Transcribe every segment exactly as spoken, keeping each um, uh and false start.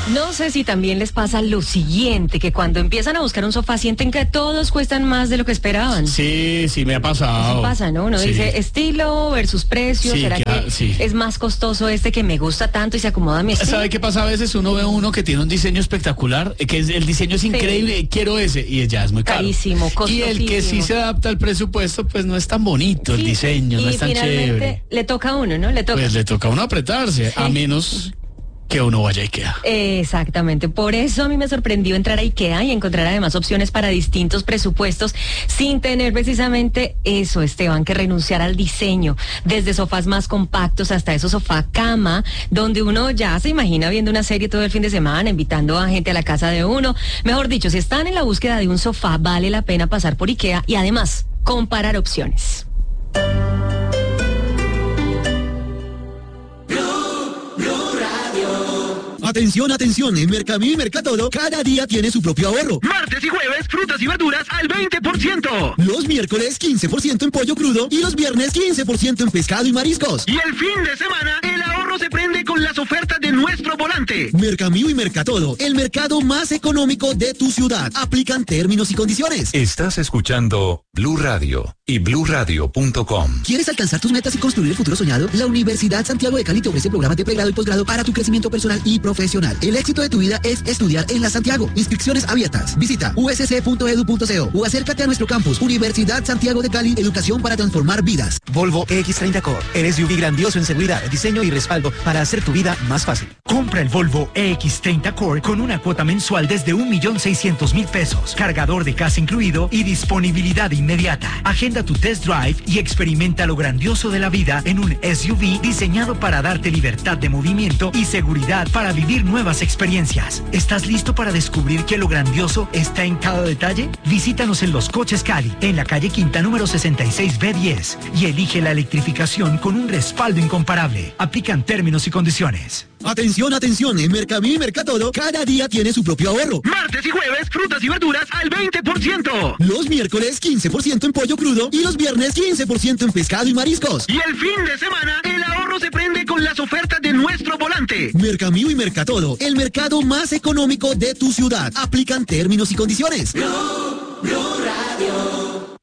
No sé si también les pasa lo siguiente, que cuando empiezan a buscar un sofá sienten que todos cuestan más de lo que esperaban. Sí, sí me ha pasado. Eso pasa, ¿no? Uno sí. dice estilo versus precio, Sí, ¿será que, que sí. es más costoso este que me gusta tanto y se acomoda a mi estilo? ¿Sabe qué pasa? A veces uno ve uno que tiene un diseño espectacular, que es, el diseño es increíble, sí. quiero ese, y ya es muy caro. Carísimo, costosísimo. Y el que sí se adapta al presupuesto, pues no es tan bonito sí. el diseño, y no es tan chévere. Le toca a uno, ¿no? Le toca. Pues le toca a uno apretarse, sí. a menos que uno vaya a IKEA. Exactamente, por eso a mí me sorprendió entrar a IKEA y encontrar además opciones para distintos presupuestos sin tener precisamente eso, Esteban, que renunciar al diseño, desde sofás más compactos hasta esos sofá cama, donde uno ya se imagina viendo una serie todo el fin de semana, invitando a gente a la casa de uno. Mejor dicho, si están en la búsqueda de un sofá, vale la pena pasar por IKEA y además comparar opciones. Atención, atención, en Mercamí y Mercatodo cada día tiene su propio ahorro. Martes y jueves, frutas y verduras al veinte por ciento. Los miércoles, quince por ciento en pollo crudo y los viernes, quince por ciento en pescado y mariscos. Y el fin de semana, el ahorro se prende con las ofertas de nuestro volante. Mercamí y Mercatodo, el mercado más económico de tu ciudad. Aplican términos y condiciones. Estás escuchando Blue Radio y blue radio punto com. ¿Quieres alcanzar tus metas y construir el futuro soñado? La Universidad Santiago de Cali te ofrece programas de pregrado y posgrado para tu crecimiento personal y profesional. El éxito de tu vida es estudiar en la Santiago. Inscripciones abiertas. Visita u s c punto e d u punto c o o acércate a nuestro campus. Universidad Santiago de Cali, educación para transformar vidas. Volvo E X treinta Core, el S U V grandioso en seguridad, diseño y respaldo para hacer tu vida más fácil. Compra el Volvo E X treinta Core con una cuota mensual desde un millón seiscientos mil pesos, cargador de casa incluido y disponibilidad inmediata. Agenda tu test drive y experimenta lo grandioso de la vida en un S U V diseñado para darte libertad de movimiento y seguridad para vivir nuevas experiencias. ¿Estás listo para descubrir que lo grandioso está en cada detalle? Visítanos en Los Coches Cali, en la calle Quinta número sesenta y seis B diez y elige la electrificación con un respaldo incomparable. Aplican términos y condiciones. Atención, atención, en Mercamí y Mercatodo cada día tiene su propio ahorro. Martes y jueves, frutas y verduras al veinte por ciento. Los miércoles, quince por ciento en pollo crudo y los viernes, quince por ciento en pescado y mariscos. Y el fin de semana, el ahorro se prende con las ofertas de nuestro volante. Mercamí y Mercatodo, el mercado más económico de tu ciudad. Aplican términos y condiciones. Blue, Blue Radio.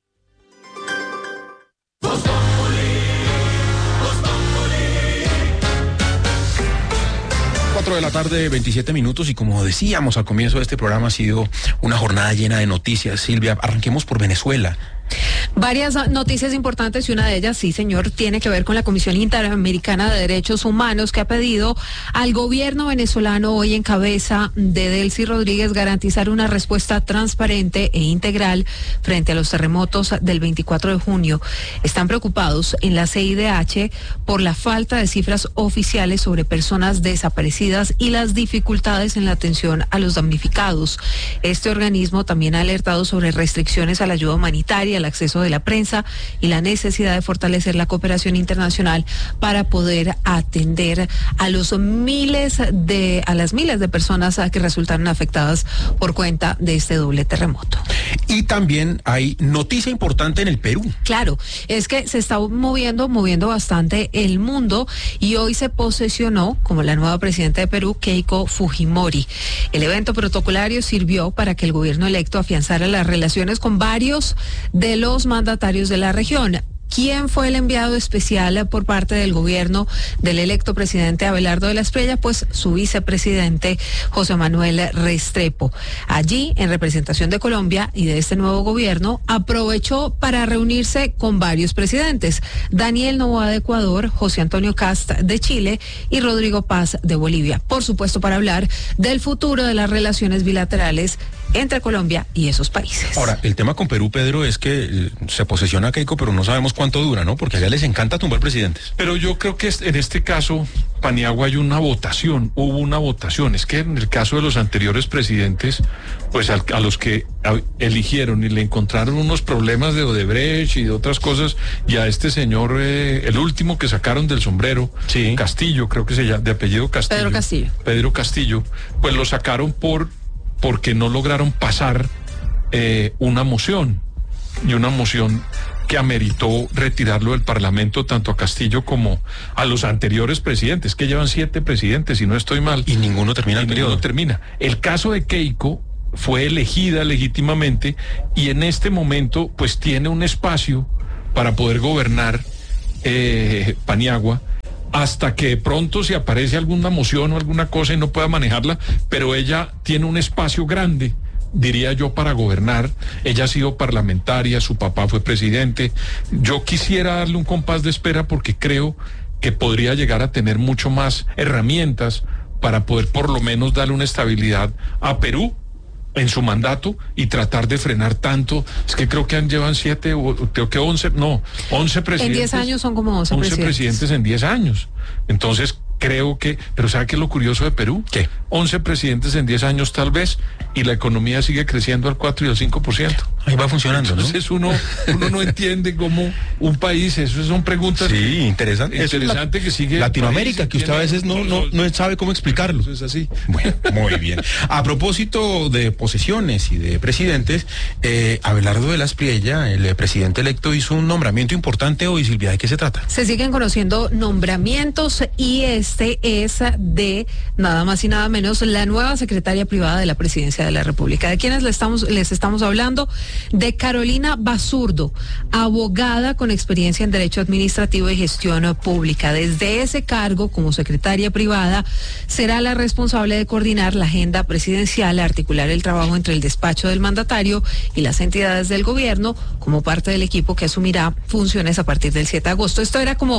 cuatro de la tarde, veintisiete minutos, y como decíamos al comienzo de este programa, ha sido una jornada llena de noticias. Silvia, arranquemos por Venezuela. Varias noticias importantes y una de ellas, sí señor, tiene que ver con la Comisión Interamericana de Derechos Humanos, que ha pedido al gobierno venezolano, hoy en cabeza de Delcy Rodríguez, garantizar una respuesta transparente e integral frente a los terremotos del veinticuatro de junio. Están preocupados en la C I D H por la falta de cifras oficiales sobre personas desaparecidas y las dificultades en la atención a los damnificados. Este organismo también ha alertado sobre restricciones a la ayuda humanitaria, al acceso de la prensa y la necesidad de fortalecer la cooperación internacional para poder atender a los miles de a las miles de personas que resultaron afectadas por cuenta de este doble terremoto. Y también hay noticia importante en el Perú. Claro, es que se está moviendo, moviendo bastante el mundo, y hoy se posesionó como la nueva presidenta de Perú, Keiko Fujimori. El evento protocolario sirvió para que el gobierno electo afianzara las relaciones con varios de los mandatarios de la región. ¿Quién fue el enviado especial por parte del gobierno del electo presidente Abelardo de la Espriella? Pues su vicepresidente José Manuel Restrepo. Allí, en representación de Colombia y de este nuevo gobierno, aprovechó para reunirse con varios presidentes: Daniel Noboa de Ecuador, José Antonio Kast de Chile y Rodrigo Paz de Bolivia. Por supuesto, para hablar del futuro de las relaciones bilaterales entre Colombia y esos países. Ahora, el tema con Perú, Pedro, es que eh, se posesiona Keiko, pero no sabemos cuánto dura, ¿no? Porque allá les encanta tumbar presidentes. Pero yo creo que en este caso, Paniagua, hay una votación, hubo una votación. Es que en el caso de los anteriores presidentes, pues a, a los que a, eligieron y le encontraron unos problemas de Odebrecht y de otras cosas, y a este señor, eh, el último que sacaron del sombrero, sí. Castillo, creo que se llama, de apellido Castillo. Pedro Castillo. Pedro Castillo, pues lo sacaron por porque no lograron pasar eh, una moción, y una moción que ameritó retirarlo del Parlamento tanto a Castillo como a los anteriores presidentes, que llevan siete presidentes, si no estoy mal. Y ninguno termina el periodo. Ninguno termina. El caso de Keiko fue elegida legítimamente y en este momento pues tiene un espacio para poder gobernar eh, Paniagua, hasta que de pronto se aparece alguna moción o alguna cosa y no pueda manejarla, pero ella tiene un espacio grande, diría yo, para gobernar. Ella ha sido parlamentaria, su papá fue presidente. Yo quisiera darle un compás de espera porque creo que podría llegar a tener mucho más herramientas para poder por lo menos darle una estabilidad a Perú en su mandato y tratar de frenar tanto. Es que creo que han llevan siete o creo que once, no, once presidentes. En diez años son como once, once presidentes. presidentes en diez años. Entonces creo que, pero ¿sabe qué es lo curioso de Perú? ¿Qué? once presidentes en diez años tal vez, y la economía sigue creciendo al cuatro y al cinco por ciento. Ahí va funcionando, Entonces, ¿no? uno, uno no entiende cómo un país, eso son preguntas. Sí, interesante. Interesante la, que sigue. Latinoamérica, país, que usted a veces no, no, no sabe cómo explicarlo. Eso es así. Bueno, muy bien. A propósito de posesiones y de presidentes, eh, Abelardo de la Espriella, el presidente electo, hizo un nombramiento importante hoy. Silvia, ¿de qué se trata? Se siguen conociendo nombramientos y este es de nada más y nada menos la nueva secretaria privada de la Presidencia de la República. ¿De quiénes les estamos, les estamos hablando? De Carolina Basurdo, abogada con experiencia en Derecho Administrativo y Gestión Pública. Desde ese cargo, como secretaria privada, será la responsable de coordinar la agenda presidencial, articular el trabajo entre el despacho del mandatario y las entidades del gobierno, como parte del equipo que asumirá funciones a partir del siete de agosto. Esto era como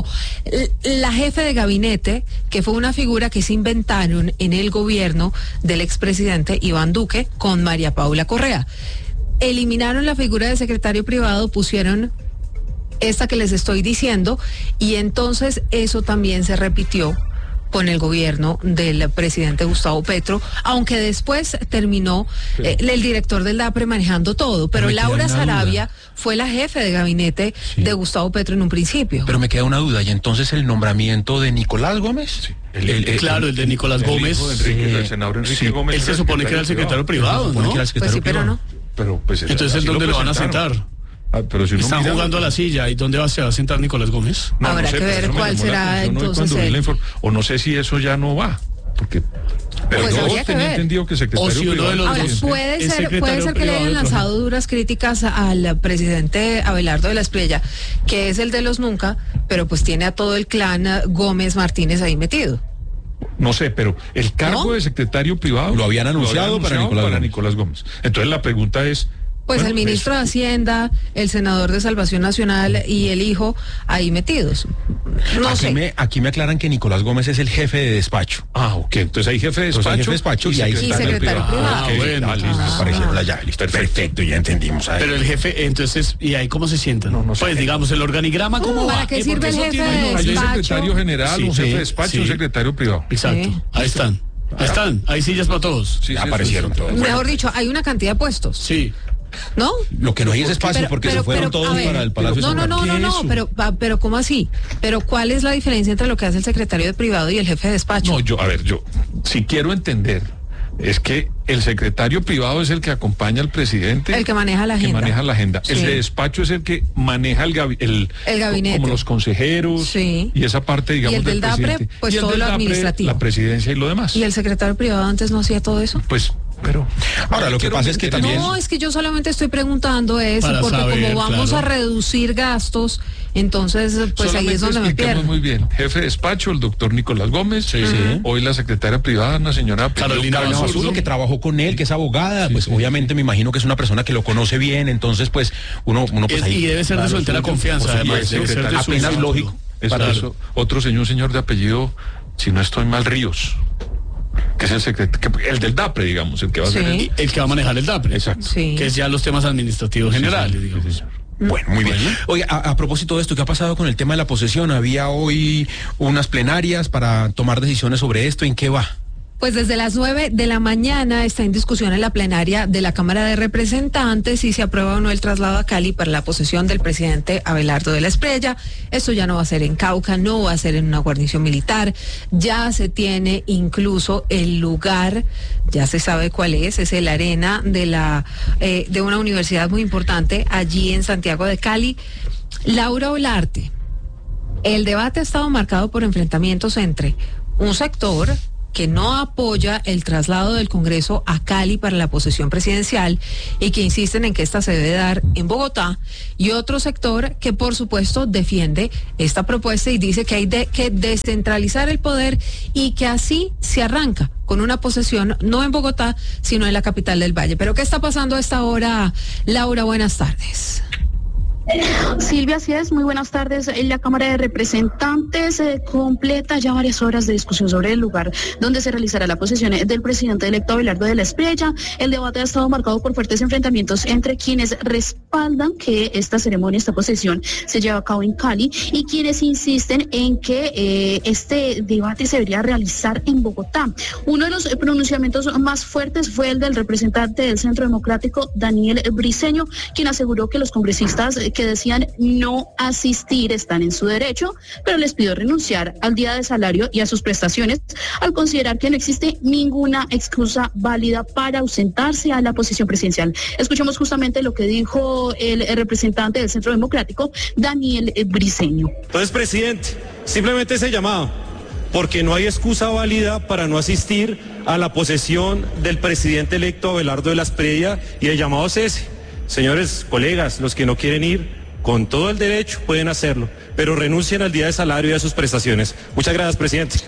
la jefe de gabinete, que fue una figura que se inventaron en el gobierno del expresidente Iván Duque con María Paula Correa. Eliminaron la figura de secretario privado, pusieron esta que les estoy diciendo, y entonces eso también se repitió con el gobierno del presidente Gustavo Petro, aunque después terminó eh, el director del DAPRE manejando todo, pero Laura Sarabia fue la jefe de gabinete sí. de Gustavo Petro en un principio. Pero me queda una duda, ¿y entonces el nombramiento de Nicolás Gómez? Sí. El, el, el, claro, el de Nicolás el Gómez. Hijo de Enrique, sí. El senador Enrique sí. Gómez. Él se supone que era el secretario privado, ¿no? Que era el secretario pues sí, pero privado. no. Pero, pues, entonces, ¿dónde lo, lo van a sentar? Ah, pero si uno Están mira, jugando a la silla. ¿Y dónde va, se va a sentar Nicolás Gómez? No, Habrá no sé, que ver cuál será entonces el... O no sé si eso ya no va. Porque... Pero pues yo tenía entendido que secretario si privado... De los Ahora, dos, puede ser, puede ser que le hayan lanzado duras críticas al presidente Abelardo de la Espriella, que es el de los nunca, pero pues tiene a todo el clan Gómez Martínez ahí metido. No sé, pero el cargo ¿No? de secretario privado... Lo habían anunciado, lo habían anunciado para, Nicolás, para Gómez. Nicolás Gómez. Entonces la pregunta es... Pues bueno, el ministro es, de Hacienda, el senador de Salvación Nacional y el hijo ahí metidos. No aquí sé. Me, aquí me aclaran que Nicolás Gómez es el jefe de despacho. Ah, ok. Entonces hay jefe de despacho, hay jefe de despacho y, y, y secretario privado. privado. Ah, okay. bueno, ah, listo. Ah, aparecieron allá, listo. Perfecto. Perfecto, ya entendimos. Ahí. Pero el jefe, entonces, ¿y ahí cómo se sientan? No, no sé. Pues digamos, el organigrama, ¿cómo ¿Para va? qué ¿Eh? sirve el jefe tiene, de Hay un despacho? secretario general, Sí, un jefe sí, de despacho, sí. un secretario privado. Exacto, Sí. ahí están. Ahí están, hay sillas para todos. Sí, ya sí, aparecieron sí, sí. todos. Mejor Bueno, dicho, hay una cantidad de puestos. Sí. ¿No? lo que no hay es espacio Pero- porque pero- se fueron pero, todos a ver, para el Palacio No, no, Central. no, no, ¿Qué no, es eso? pero, pa- pero ¿cómo así? Pero ¿cuál es la diferencia entre lo que hace el secretario de privado y el jefe de despacho? No, yo, a ver, yo, si quiero entender, es que el secretario privado es el que acompaña al presidente. El que maneja la agenda. Que maneja la agenda. Sí. El de despacho es el que maneja el, gabi- el, El gabinete. como los consejeros. Sí. Y esa parte, digamos, Y el del DAPRE, presidente. pues, Y el todo del lo DAPRE, administrativo. la presidencia y lo demás. ¿Y el secretario privado antes no hacía todo eso? Pues, pero... Ahora, lo que quiero pasa es que entender- también- No, es que yo solamente estoy preguntando eso, Para porque saber, como vamos claro. a reducir gastos, entonces pues ahí es Solamente donde me expliquemos pierdo. muy bien. Jefe de despacho, el doctor Nicolás Gómez. Sí, sí. Hoy la secretaria privada, una señora Carolina Carolina Basurdo. Basurdo, que trabajó con él, que es abogada, Sí, pues sí, obviamente me imagino que es una persona que lo conoce bien, entonces pues uno, uno pues Es- ahí... y debe ser de su entera confianza, Por supuesto, además, debe ser de su apenas círculo. lógico. Eso, para eso. Otro señor, señor de apellido, si no estoy mal, Ríos, que es el secretario, el del DAPRE, digamos, el que va a Sí. ser el... El que va a manejar el DAPRE. Exacto. Sí. Que es ya los temas administrativos generales, Sí, sí, digamos. sí, sí. Bueno, muy bien. Oye, a, a propósito de esto, ¿qué ha pasado con el tema de la posesión? Había hoy unas plenarias para tomar decisiones sobre esto, ¿en qué va? Pues desde las nueve de la mañana está en discusión en la plenaria de la Cámara de Representantes si se aprueba o no el traslado a Cali para la posesión del presidente Abelardo de la Espriella. Esto ya no va a ser en Cauca, no va a ser en una guarnición militar. Ya se tiene incluso el lugar, ya se sabe cuál es, es el arena de la eh, de una universidad muy importante allí en Santiago de Cali. Laura Olarte, el debate ha estado marcado por enfrentamientos entre un sector que no apoya el traslado del Congreso a Cali para la posesión presidencial y que insisten en que esta se debe dar en Bogotá, y otro sector que por supuesto defiende esta propuesta y dice que hay de, que descentralizar el poder y que así se arranca con una posesión no en Bogotá, sino en la capital del Valle. Pero ¿qué está pasando a esta hora, Laura? Buenas tardes. Silvia, así es, muy buenas tardes. En la Cámara de Representantes eh, completa ya varias horas de discusión sobre el lugar donde se realizará la posesión del presidente electo Abelardo de la Espriella. El debate ha estado marcado por fuertes enfrentamientos entre quienes respaldan que esta ceremonia, esta posesión, se lleve a cabo en Cali y quienes insisten en que eh, este debate se debería realizar en Bogotá. Uno de los pronunciamientos más fuertes fue el del representante del Centro Democrático, Daniel Briceño, quien aseguró que los congresistas que decían no asistir están en su derecho, pero les pidió renunciar al día de salario y a sus prestaciones al considerar que no existe ninguna excusa válida para ausentarse a la posición presidencial. Escuchemos justamente lo que dijo el, el representante del Centro Democrático, Daniel Briceño. Entonces, presidente, simplemente ese llamado, porque no hay excusa válida para no asistir a la posesión del presidente electo Abelardo de la Espriella, y el llamado es ese. Señores, colegas, los que no quieren ir, con todo el derecho pueden hacerlo, pero renuncien al día de salario y a sus prestaciones. Muchas gracias, presidente.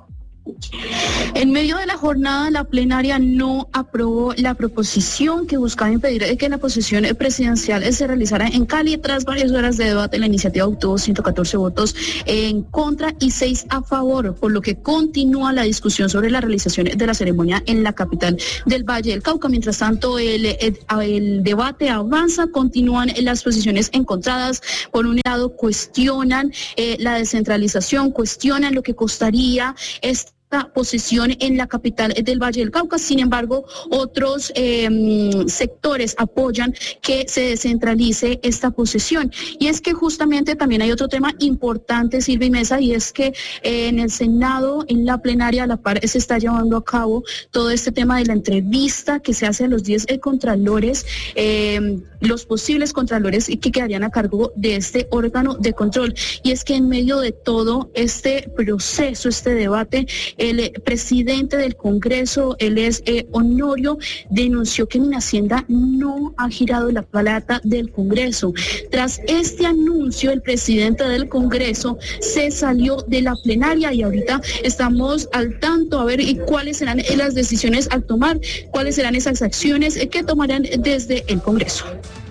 En medio de la jornada, la plenaria no aprobó la proposición que buscaba impedir que la posesión presidencial se realizara en Cali. Tras varias horas de debate, la iniciativa obtuvo ciento catorce votos en contra y seis a favor, por lo que continúa la discusión sobre la realización de la ceremonia en la capital del Valle del Cauca. Mientras tanto, el, el, el debate avanza, continúan las posiciones encontradas. Por un lado, cuestionan eh, la descentralización, cuestionan lo que costaría este posesión en la capital del Valle del Cauca. Sin embargo, otros eh, sectores apoyan que se descentralice esta posesión. Y es que justamente también hay otro tema importante, Silvia y Mesa, y es que eh, en el Senado, en la plenaria, a la par se está llevando a cabo todo este tema de la entrevista que se hace a los diez eh, contralores, eh, los posibles contralores que quedarían a cargo de este órgano de control. Y es que en medio de todo este proceso, este debate, el presidente del Congreso, él es eh, Honorio, denunció que en Hacienda no ha girado la plata del Congreso. Tras este anuncio, el presidente del Congreso se salió de la plenaria y ahorita estamos al tanto a ver y cuáles serán las decisiones al tomar, cuáles serán esas acciones que tomarán desde el Congreso.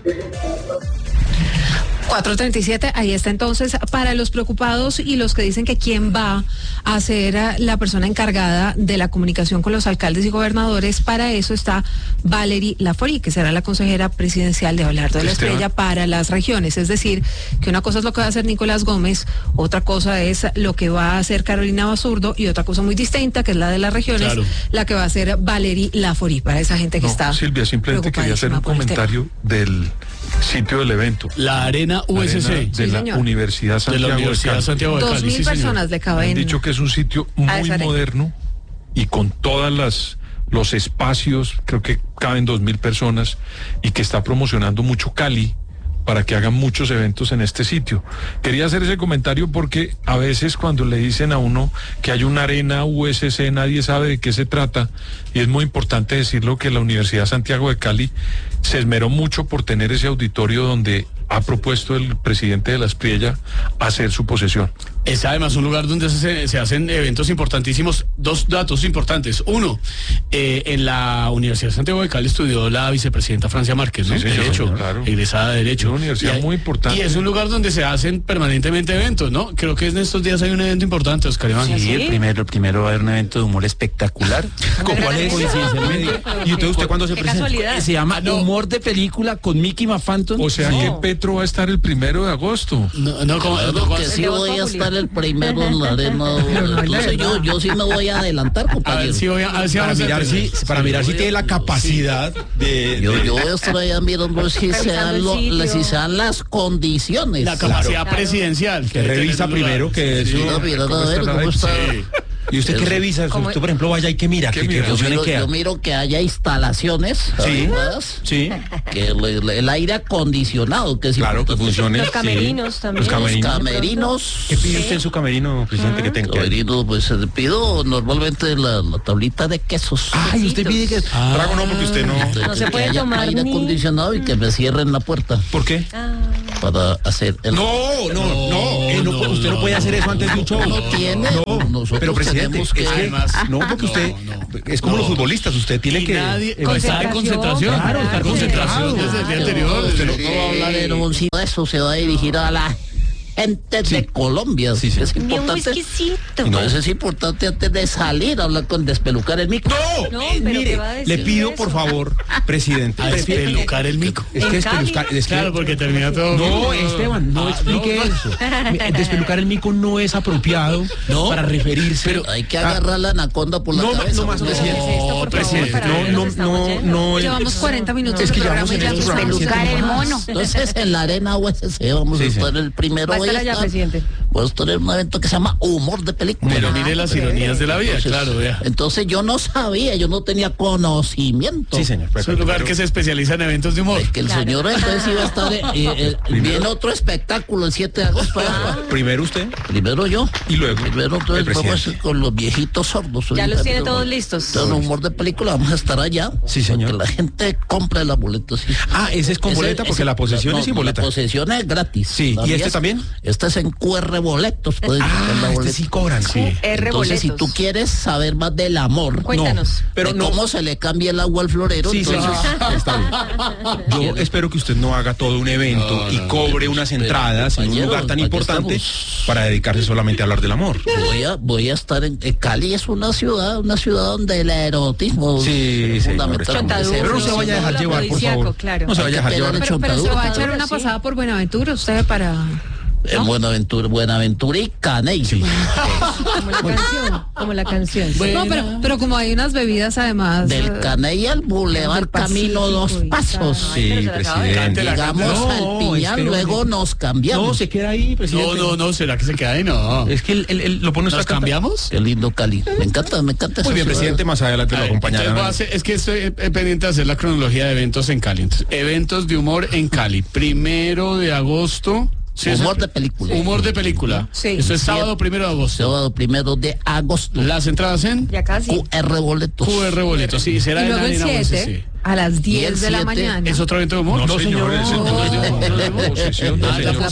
cuatro treinta y siete, ahí está entonces, para los preocupados y los que dicen que quién va a ser la persona encargada de la comunicación con los alcaldes y gobernadores. Para eso está Valerie Laforí, que será la consejera presidencial de Abelardo de la Espriella para las regiones. Es decir, que una cosa es lo que va a hacer Nicolás Gómez, otra cosa es lo que va a hacer Carolina Basurdo y otra cosa muy distinta, que es la de las regiones, claro, la que va a hacer Valerie Laforí, para esa gente que no, está Silvia, simplemente quería hacer un comentario del sitio del evento. La Arena U S C. De, sí, la Universidad Santiago de, la Universidad de Santiago de Cali. Dos mil sí, personas le caben. Han dicho que es un sitio muy moderno y con todas las los espacios, creo que caben dos mil personas, y que está promocionando mucho Cali para que hagan muchos eventos en este sitio. Quería hacer ese comentario porque a veces cuando le dicen a uno que hay una Arena U S C, nadie sabe de qué se trata, y es muy importante decirlo que la Universidad Santiago de Cali se esmeró mucho por tener ese auditorio donde ha propuesto el presidente de la Espriella hacer su posesión. Es además un lugar donde se, se hacen eventos importantísimos. Dos datos importantes. Uno, eh, en la Universidad de Santiago de Cali estudió la vicepresidenta Francia Márquez, ¿no? Sí, señor, Derecho, claro. Egresada de Derecho. Es una universidad y, muy importante. Y es un lugar donde se hacen permanentemente eventos, ¿no? Creo que en estos días hay un evento importante, Oscar Iván. Sí, ¿sí? el primero, el primero va a haber un evento de humor espectacular. ¿Con cuál es? ¿Y usted, usted cuándo se presenta? Casualidad. Se llama no. Humor de película con Mickey Mafanton. O sea, no. que Petro va a estar el primero de agosto. No, no, como, claro no, que sí voy a estar el primero en la arena. Entonces yo, yo sí me voy a adelantar, compañero. A ver si voy a, a ver si para, mirar si, para mirar si tiene la capacidad sí. de, yo, de... Yo voy a estar allá mirando si sean, lo, si sean las condiciones. La capacidad claro. presidencial. Que revisa primero que sí, eso... Mira, mira, a ver, ¿cómo está? Sí. ¿Y usted qué revisa? Usted, por ejemplo, vaya y que mira, que, que yo, miro, queda. yo miro que haya instalaciones, sí, adecuadas, sí, que el, el aire acondicionado, que es claro, que funcione. Los camerinos sí. también. Los camerinos. camerinos. ¿Qué pide usted en su camerino, presidente, uh-huh. que tenga? Camerino, pues le pido normalmente la, la tablita de quesos. Ay, usted pide que ah. trago no, porque usted no. No, no se que puede haya tomar aire ni... acondicionado y que me cierren la puerta. ¿Por qué? Ah. Para hacer el... No, no, no, no, eh, no, no usted no puede hacer eso antes de un show. No tiene. No, nosotros pero presidente, que... es que además, no, porque usted no, no, es como no. los futbolistas, usted tiene y que nadie, estar en concentración, claro, estar en concentración desde el día anterior. Usted no va a hablar en un sitio de eso, se va a dirigir a la gente sí. de Colombia. Sí, sí. Es importante. Entonces es importante antes de salir a hablar con despelucar el micro. No, no eh, mire, le pido eso? por favor, presidente, a despelucar el micro. Es que despelucar, es que, claro, porque termina todo. No, Esteban, no ah, explique no, no. eso. Despelucar el micro no es apropiado no, para referirse. Pero hay que agarrar a, la anaconda por la no, cabeza. No más, presidente. No, no, presidente. No, no, no, no. Llevamos cuarenta minutos. Es que llevamos en estos despelucar el mono. Entonces en la arena U S C vamos a estar el primero. Ya, presidente. Puedes tener un evento que se llama humor de película. Pero mire las ironías de la vida, entonces, claro, vea. Entonces yo no sabía, yo no tenía conocimiento. Sí, señor. Es un lugar pero... que se especializa en eventos de humor. Es que el claro. señor entonces iba a estar, eh, eh, viene otro espectáculo el siete de agosto. Ah. Primero usted. Primero yo. Y luego. Primero entonces vamos a con los viejitos sordos. Ya los tiene todos listos. Entonces, en humor de película vamos a estar allá. Sí, señor. Que la gente compre la boleta. ¿Sí? Ah, ese es con ese, boleta porque ese, la posesión no, es sin boleta. La posesión es gratis. Sí, ¿y este es, también? Este es en Q R boletos. Ah, este sí cobran, sí. Entonces, si tú quieres saber más del amor, cuéntanos. No, pero no. cómo se le cambia el agua al florero. Sí, entonces... sí, está bien. Yo espero que usted no haga todo un evento no, no, y cobre no, unas entradas en un lugar tan importante estamos? para dedicarse solamente a hablar del amor. Voy a, voy a estar en Cali, es una ciudad, una ciudad donde el erotismo sí, es fundamental. Pero no se vaya a dejar llevar, por favor. Claro. No se vaya a dejar llevar. Pero, pero se va a echar una pasada por Buenaventura usted para... En ¿no? Buenaventura, Buenaventura y Caney. Sí. Como la canción, como la canción. No, pero, pero como hay unas bebidas además. Del Caney al Boulevard Camino Dos Pasos. Sí, presidente. Llegamos no, al Piñal, es que luego no, nos cambiamos. No, se queda ahí, presidente. No, no, no, ¿será que se queda ahí? No. Es que el, el, el, lo pone ¿Nos cambiamos? Qué lindo Cali. Me encanta, me encanta. Muy bien, ciudad. Presidente, más adelante lo acompañará. Es que estoy pendiente de hacer la cronología de eventos en Cali. Entonces, eventos de humor en Cali. Primero de agosto. Sí, humor de película. Humor de película. Sí. Eso es sábado primero de agosto. Sábado primero de agosto. Las entradas en ya casi. Q R boletos. Q R boletos, sí, será y luego en el siete a las diez de la mañana. ¿Es otro evento de humor? No, no señor, es el posesión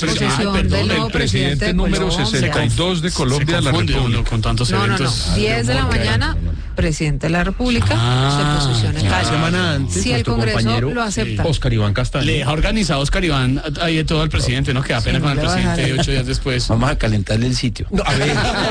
del nuevo presidente número sesenta y dos de Colombia de la República. Con tantos no, eventos. No, no, diez de la mañana, presidente de la República, ah, se posiciona en Cali. Semana antes, si el Congreso lo acepta. Sí. Oscar Iván Castaño. Le ha organizado Oscar Iván ahí de todo el presidente, ¿no? Queda pena sí, con el presidente ocho días después. Vamos a calentarle el sitio. No, a ver.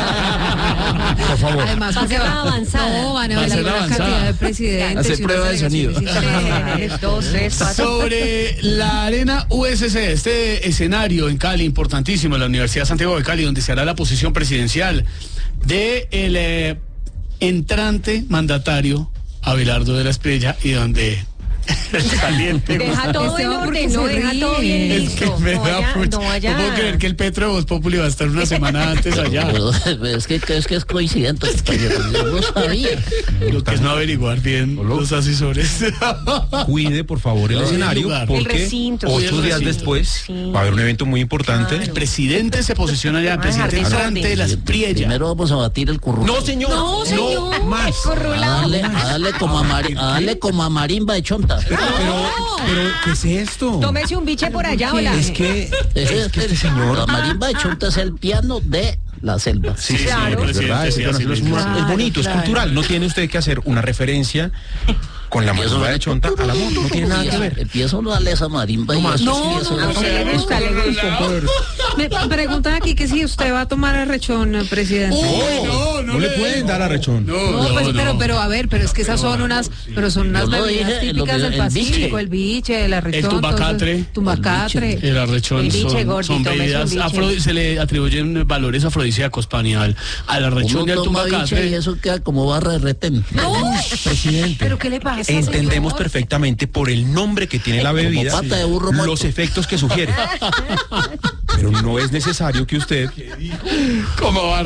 Por favor. Además, porque va a avanzar. No, van a ver la cantidad de presidentes. Hacer prueba de sonido. Dos, tres, sobre la arena U S C, este escenario en Cali importantísimo, la Universidad de Santiago de Cali, donde se hará la posición presidencial de el eh, entrante mandatario Abelardo de la Espriella y donde el caliente deja todo en orden, no deja todo bien listo. Es que me no da vaya, mucho. No, vaya. No puedo creer que el Petro de Voz Populi va a estar una semana antes allá. Pero, es que es que es coincidente, es que yo, yo no sabía. Lo que es no averiguar bien los asesores. Cuide, por favor, el no, escenario, el porque el recinto, ocho días después sí. va a haber un evento muy importante. Claro. El presidente se posiciona ya, el presidente entrante de la Espriella. Primero vamos a batir el currulo. No, señor. No, señor. No, más. Dale, dale como a Mari, dale como a marimba de chonta. Pero, pero, pero, ¿qué es esto? Tómese un biche por allá, hola. Es que, es que este señor... La marimba de chonta es el piano de la selva. Sí, sí, claro. Sí, es verdad, sí, es, sí, es, claro, es bonito, claro. Es cultural. No tiene usted que hacer una referencia con la marimba de chonta al amor, no tiene nada que ver. Empiezo a darle esa marimba no, y más, eso no, sí, no, no, le gusta, le gusta. Me preguntan aquí que si usted va a tomar arrechón, presidente. Oh, no, no, no le pueden dar arrechón. No, no, pues, no, pero, pero a ver, pero es que esas son unas, pero son unas bebidas típicas del Pacífico, el biche, el arrechón, el tumbacatre, tumbacatre, el arrechón, el biche, son, gordito, son bebidas, afro, se le atribuyen valores afrodisíacos, Panial, al arrechón y al tumbacatre. Y eso queda como barra de retén. No, presidente. ¿Pero qué le pasa, entendemos señor? Perfectamente por el nombre que tiene la bebida, como pata de burro los muerto. Efectos que sugiere. Pero no es necesario que usted como barra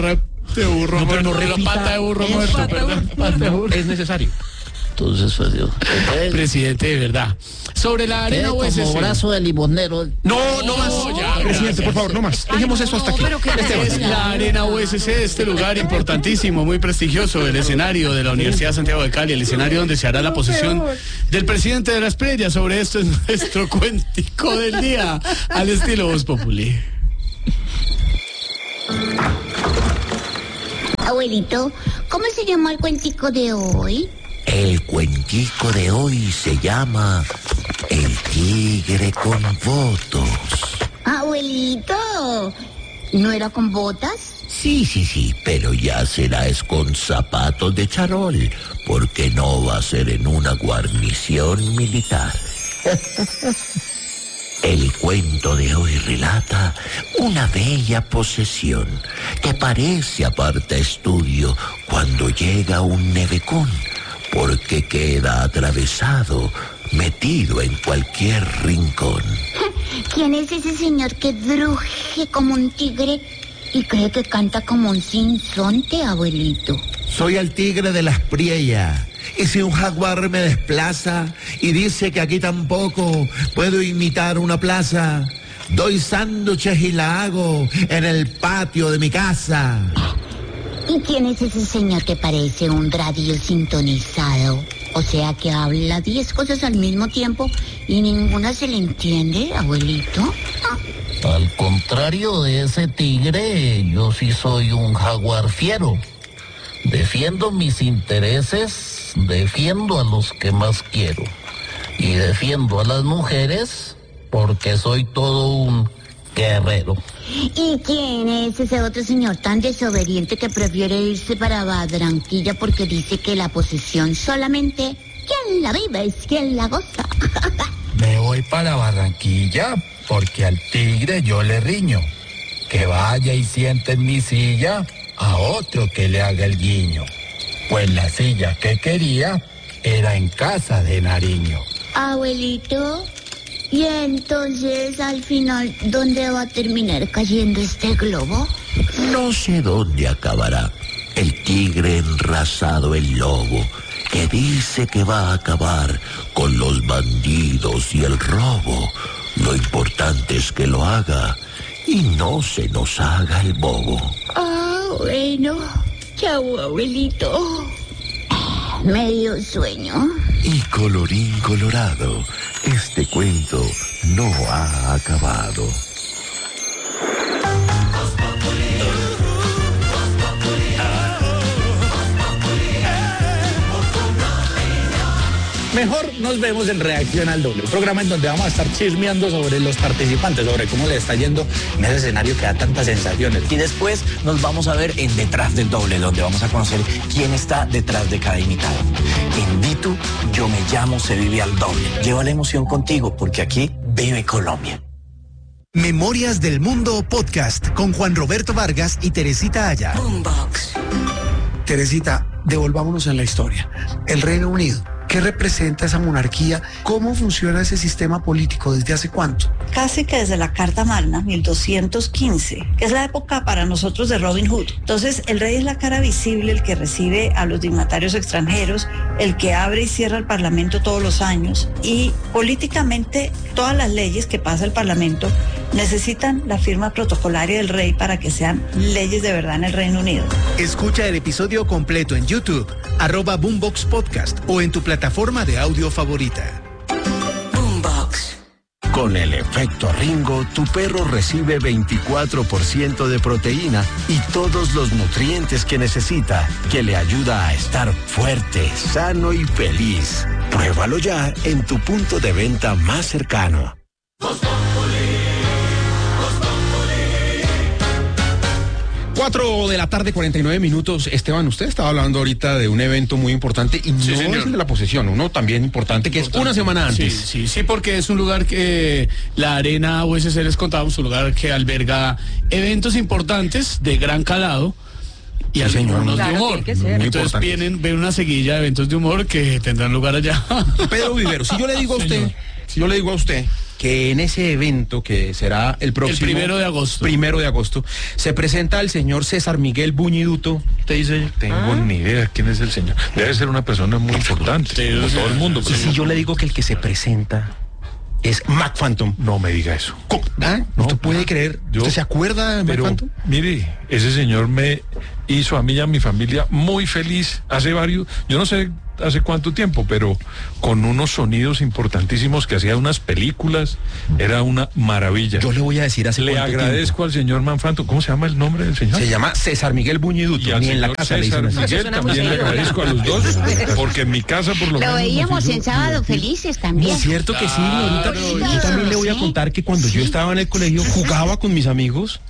De burro, no, pero no muerto, repita. pata de burro Es muerto, pata de perdón, pata de burro. Es necesario. Entonces, pues, yo, Presidente, de verdad. Sobre la arena U S C. como brazo de limonero. No, no más. ya, Presidente, gracias. por favor, no más. Dejemos Ay, esto no, hasta aquí. pero qué Esteban. Es la arena U S C, este lugar importantísimo, muy prestigioso, el escenario de la Universidad de Santiago de Cali, el escenario donde se hará la posesión del presidente de las Predias. Sobre esto es nuestro cuentico del día, al estilo Voz Populi. Abuelito, ¿cómo se llama el cuentico de hoy? El cuentico de hoy se llama El tigre con votos. Abuelito, ¿no era con botas? Sí, sí, sí, pero ya será es con zapatos de charol, porque no va a ser en una guarnición militar. El cuento de hoy relata una bella posesión que parece aparta estudio cuando llega un nevecón, porque queda atravesado, metido en cualquier rincón. ¿Quién es ese señor que druje como un tigre y cree que canta como un sinsonte, abuelito? Soy el tigre de las Priellas. Y si un jaguar me desplaza y dice que aquí tampoco puedo imitar una plaza, doy sándwiches y la hago en el patio de mi casa. ¿Y quién es ese señor que parece un radio sintonizado? O sea, que habla diez cosas al mismo tiempo y ninguna se le entiende, abuelito. Al contrario de ese tigre, yo sí soy un jaguar fiero. Defiendo mis intereses, defiendo a los que más quiero. Y defiendo a las mujeres porque soy todo un guerrero. ¿Y quién es ese otro señor tan desobediente que prefiere irse para Barranquilla porque dice que la posesión solamente quien la vive es quien la goza? Me voy para Barranquilla porque al tigre yo le riño. Que vaya y siente en mi silla a otro que le haga el guiño. Pues la silla que quería era en casa de Nariño. Abuelito, ¿y entonces al final dónde va a terminar cayendo este globo? No sé dónde acabará el tigre enrasado el lobo, que dice que va a acabar con los bandidos y el robo. Lo importante es que lo haga y no se nos haga el bobo. Ah, bueno. Chao, abuelito. Medio sueño. Y colorín colorado, este cuento no ha acabado. Mejor nos vemos en Reacción al Doble, un programa en donde vamos a estar chismeando sobre los participantes, sobre cómo les está yendo en ese escenario que da tantas sensaciones. Y después nos vamos a ver en Detrás del Doble, donde vamos a conocer quién está detrás de cada invitado. En Ditu, yo me llamo Se Vive al Doble. Lleva la emoción contigo, porque aquí vive Colombia. Memorias del Mundo Podcast con Juan Roberto Vargas y Teresita Aya. Boombox. Teresita, devolvámonos en la historia. El Reino Unido. ¿Qué representa esa monarquía? ¿Cómo funciona ese sistema político? ¿Desde hace cuánto? Casi que desde la Carta Magna, mil doscientos quince, que es la época para nosotros de Robin Hood. Entonces, el rey es la cara visible, el que recibe a los dignatarios extranjeros, el que abre y cierra el Parlamento todos los años, y políticamente todas las leyes que pasa el Parlamento necesitan la firma protocolaria del rey para que sean leyes de verdad en el Reino Unido. Escucha el episodio completo en YouTube, arroba Boombox Podcast o en tu plataforma de audio favorita. Boombox. Con el efecto Ringo, tu perro recibe veinticuatro por ciento de proteína y todos los nutrientes que necesita, que le ayuda a estar fuerte, sano y feliz. Pruébalo ya en tu punto de venta más cercano. Cuatro de la tarde, cuarenta y nueve minutos. Esteban, usted estaba hablando ahorita de un evento muy importante y no Sí, es señor. el de la posesión, uno también importante, que es una semana antes. Sí, sí, sí, porque es un lugar que la Arena U S C, les contamos, un lugar que alberga eventos importantes de gran calado y Sí, señor. algunos Claro, de humor. tiene que ser. Muy Entonces importantes. vienen, ven una seguilla de eventos de humor que tendrán lugar allá. Pedro Vivero, si yo le digo a usted, Señor. si yo le digo a usted que en ese evento que será el próximo... El primero de agosto. Primero de agosto, se presenta el señor César Miguel Buñiduto. ¿Te dice? Tengo ¿Ah? ni idea quién es el señor. Debe ser una persona muy importante, sí, como todo el mundo. Y si yo le digo que el que se presenta es Mac Phantom. No me diga eso. ¿Ah? No, ¿Usted puede creer? Yo, ¿Usted se acuerda de Mac pero, Phantom? Mire, ese señor me hizo a mí y a mi familia muy feliz hace varios, yo no sé hace cuánto tiempo, pero con unos sonidos importantísimos que hacía unas películas, era una maravilla. Yo le voy a decir hace Le agradezco tiempo. al señor Manfanto. ¿Cómo se llama el nombre del señor? Se llama César Miguel Buñiduto. Y al Ni en la señor casa César le dicen así. Miguel también le agradezco a los dos, porque en mi casa por lo, lo menos... Lo veíamos en Sábado Felices también. Es cierto que sí, ahorita. Yo también le voy a contar que cuando yo estaba en el colegio jugaba con mis amigos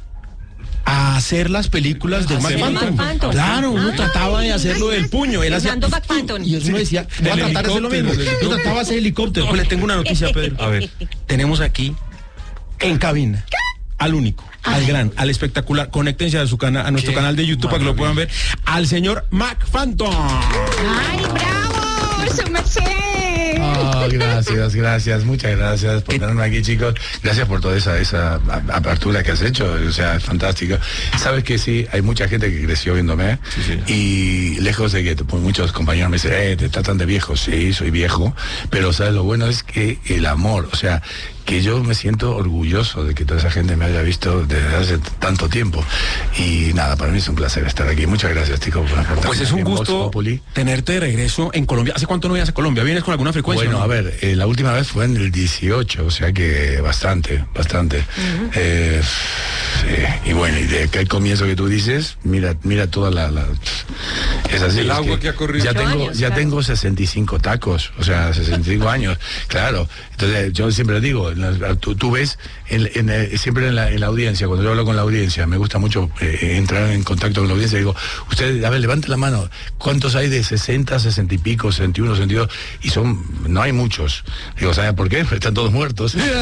a hacer las películas de Mac Phantom. Claro, uno trataba de hacerlo del puño. Él hacía, y uno decía, voy a tratar de hacer lo mismo. Yo trataba de hacer helicóptero. Pues le tengo una noticia, Pedro. A ver. Tenemos aquí, en cabina, al único, al gran, al espectacular. Conéctense a, su cana, a nuestro canal de YouTube para que lo puedan ver. Al señor Mac Phantom. ¡Ay, bravo! ¡Su merced! Oh, gracias, gracias, muchas gracias por tenerme aquí, chicos. Gracias por toda esa, esa apertura que has hecho, o sea, es fantástico. Sabes que sí, hay mucha gente que creció viéndome, sí, sí. Y lejos de que pues, muchos compañeros me dicen, eh, te tratan de viejo, sí, soy viejo, pero sabes, lo bueno es que el amor, o sea, que yo me siento orgulloso de que toda esa gente me haya visto desde hace tanto tiempo. Y nada, para mí es un placer estar aquí. Muchas gracias, Tico, por aportarme. Pues es un gusto tenerte de regreso en Colombia. ¿Hace cuánto no vienes a Colombia? ¿Vienes con alguna frecuencia? Bueno, ¿no? a ver, eh, la última vez fue en el dieciocho, o sea que bastante, bastante. Uh-huh. eh, sí, y bueno, y de aquel comienzo que tú dices, mira, mira toda la... la es así. El es agua que que ha corrido. Ya tengo, años, ya claro. tengo sesenta y cinco tacos, o sea, sesenta y cinco años, claro. Entonces, yo siempre digo, tú, tú ves en, en, en, siempre en la, en la audiencia, cuando yo hablo con la audiencia, me gusta mucho eh, entrar en contacto con la audiencia, digo, usted, a ver, levante la mano, ¿cuántos hay de sesenta, sesenta y pico, sesenta y uno, sesenta y dos? Y son, no hay muchos. Digo, ¿sabe por qué? Están todos muertos. No,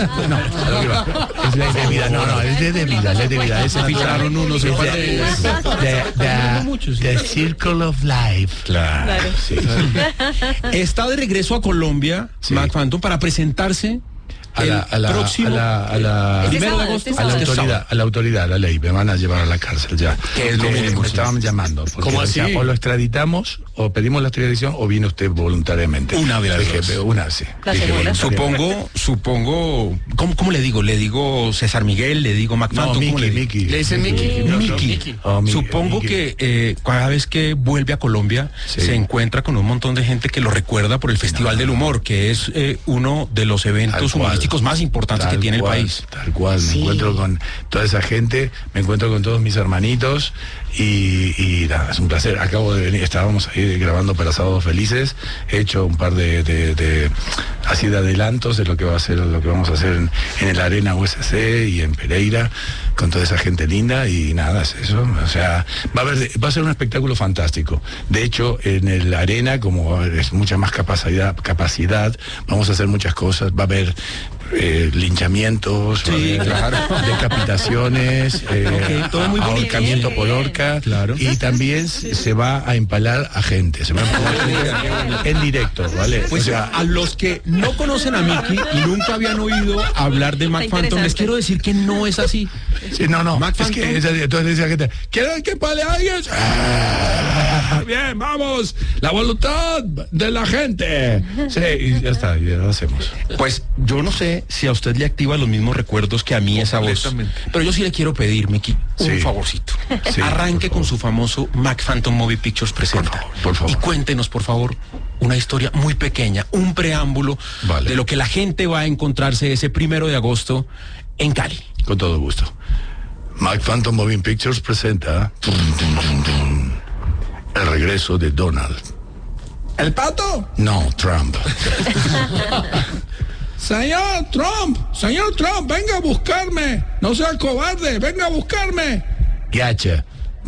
es ley de vida, no, no, es ley de vida, ley de vida. Se filtraron unos, es the Circle of Life. Claro. Sí. Está de regreso a Colombia, sí. Mac Phantom, para presentarse a la, a la, próximo, a la, a la, el primero de agosto, a la autoridad, a la autoridad, a la ley, me van a llevar a la cárcel ya. Que es lo mismo, me estaban llamando. ¿Cómo así? O lo extraditamos, o pedimos la extradición, o viene usted voluntariamente. Una vez. Dije, una, sí. Dije, supongo, supongo, ¿cómo, ¿cómo le digo? ¿Le digo César Miguel? ¿Le digo Mac Phantom? No, Miki, ¿Cómo le, Miki. le dicen Miki. Miki. Oh, supongo Miki. que eh, cada vez que vuelve a Colombia, sí. se encuentra con un montón de gente que lo recuerda por el Festival no. del Humor, que es eh, uno de los eventos humorísticos más importantes que tiene cual, el país. Tal cual, sí. me encuentro con toda esa gente, me encuentro con todos mis hermanitos y, y nada, es un placer. Acabo de venir, estábamos ahí grabando para Sábados Felices, he hecho un par de, de, de así de adelantos de lo que va a ser, lo que vamos a hacer en, en el Arena U S C y en Pereira, con toda esa gente linda y nada, es eso. O sea, va a haber, va a ser un espectáculo fantástico. De hecho, en el Arena, como es mucha más capacidad, capacidad, vamos a hacer muchas cosas, va a haber Eh, linchamientos, sí, claro. decapitaciones, eh, okay, todo muy ahorcamiento por horca, claro. Y también se va a empalar a gente, se va a empalar en directo, ¿vale? Pues o sea, a los que no conocen a Miki y nunca habían oído hablar de Mac Phantom, les quiero decir que no es así. Sí, no, no, Mac es Phantom, que esa, entonces dice la gente, ¿quieren que empale a alguien? Ah, bien, vamos, la voluntad de la gente. Sí, y ya está, ya lo hacemos. Pues yo no sé si a usted le activa los mismos recuerdos que a mí esa voz. Pero yo sí le quiero pedir, Miki, un sí. favorcito. Sí, arranque con su famoso Mac Phantom Movie Pictures presenta. Por favor, por favor. Y cuéntenos, por favor, una historia muy pequeña, un preámbulo vale. de lo que la gente va a encontrarse ese primero de agosto en Cali. Con todo gusto. Mac Phantom Movie Pictures presenta tum, tum, tum, tum, el regreso de Donald. ¿El pato? No, Trump. Señor Trump, señor Trump, venga a buscarme. No sea cobarde, venga a buscarme. Gacha.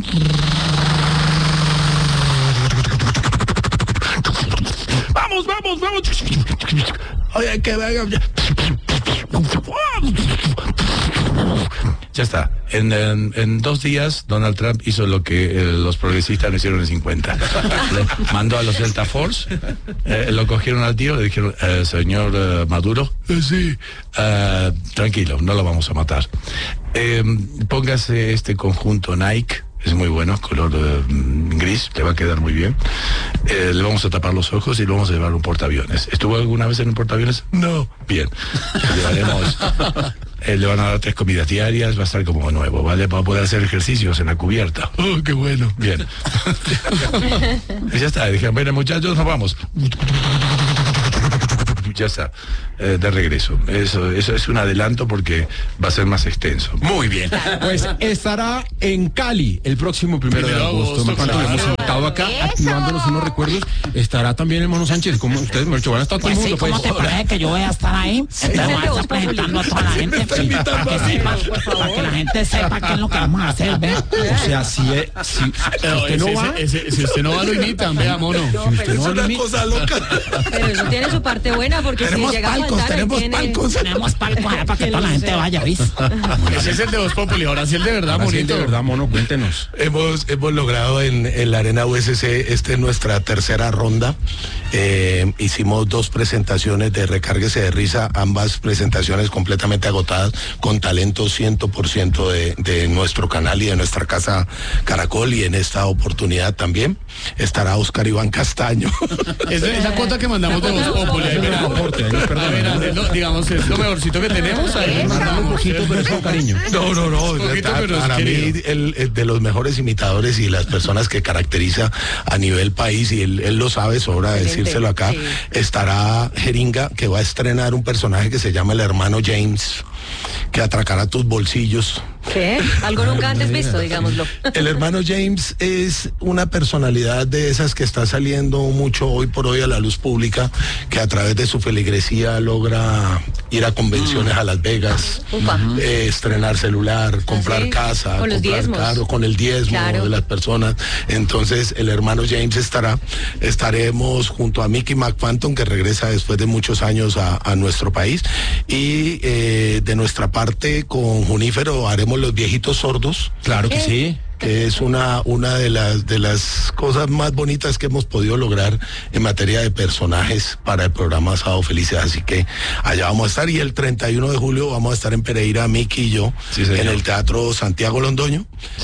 Vamos, vamos, vamos. Oye, que venga. Ya está. En, en, en dos días Donald Trump hizo lo que eh, los progresistas no hicieron en cincuenta. Le mandó a los Delta Force, eh, lo cogieron al tío, le dijeron, eh, señor eh, Maduro, eh, sí, eh, tranquilo, no lo vamos a matar. Eh, póngase este conjunto Nike, es muy bueno, color eh, gris, le va a quedar muy bien. Eh, le vamos a tapar los ojos y le vamos a llevar un portaaviones. ¿Estuvo alguna vez en un portaaviones? No. Bien. Le llevaremos, eh, le van a dar tres comidas diarias, va a estar como nuevo, ¿vale? Va a poder hacer ejercicios en la cubierta. Oh, qué bueno. Bien. Y ya está, dijeron, bueno, muchachos, nos vamos. Ya está, eh, de regreso. Eso, eso es un adelanto porque va a ser más extenso. Muy bien. Pues estará en Cali el próximo primero de agosto. Lo hemos sentado acá activándonos unos recuerdos. Estará también el Mono Sánchez. Como ustedes, me van a estar todo el Pues sí, mundo. ¿cómo Pues. te parece que yo voy a estar ahí? Entonces voy a estar presentando a toda la gente. Para que sepa, para que la gente sepa qué es lo que vamos a hacer, ¿ve? O sea, si, es, si, si No, usted no ese- va, ese- ese- si usted no va, lo imitan, vea, mono. si usted no va, lo imita. cosa loca. Pero eso tiene su parte buena porque Tenemos si llega palcos, a faltar, ahí tenemos tiene... palcos. Tenemos palcos allá para que toda la gente vaya, ¿viste? Ese es el de Voz Populi, ahora sí el de verdad, Ahora sí, bonito. de verdad, Mono, cuéntenos. Hemos, hemos logrado en, en la Arena U S C, esta es nuestra tercera ronda. Eh, hicimos dos presentaciones de Recárguese de Risa, ambas presentaciones completamente agotadas, con talento cien por ciento de, de nuestro canal y de nuestra casa Caracol, y en esta oportunidad también estará Oscar Iván Castaño. Es, es la cuota que mandamos de Voz Populi. Ahí verá. A ver, es lo- digamos, es lo mejorcito que tenemos. Ahí Mandamos un poquito, pero es con cariño. No, no, no. Poquito, ta- pero es para mí, querido. el, el de los mejores imitadores y las personas que caracteriza a nivel país, y él, él lo sabe, sobra decírselo acá, sí. estará Jeringa, que va a estrenar un personaje que se llama el hermano James, que atracará tus bolsillos. ¿Qué? Algo nunca antes visto, digámoslo. El hermano James es una personalidad de esas que está saliendo mucho hoy por hoy a la luz pública, que a través de su feligresía logra ir a convenciones a Las Vegas, Upa. eh, estrenar celular, comprar sí. casa, Con los comprar diezmos. carro, con el diezmo Claro. de las personas. Entonces el hermano James estará, estaremos junto a Mickey McPhantom, que regresa después de muchos años a, a nuestro país, y eh, de nuestra parte con Junífero haremos Los Viejitos Sordos. Claro que sí. Que es una, una de las de las cosas más bonitas que hemos podido lograr en materia de personajes para el programa Sábado Felices. Así que allá vamos a estar, y el treinta y uno de julio vamos a estar en Pereira, Miki y yo, Sí, señor. en el Teatro Santiago Londoño,